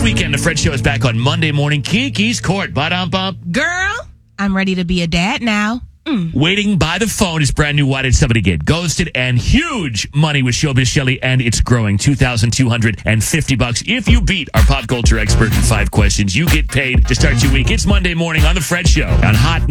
weekend, the Fred Show is back on Monday morning. Kiki's Court. Ba-dum-bum. Girl, I'm ready to be a dad now. Waiting by the phone is brand new Why Did Somebody Get Ghosted? And huge money with Showbiz Shelly, and it's growing. $2,250. If you beat our pop culture expert in 5 questions, you get paid to start your week. It's Monday morning on the Fred Show on Hot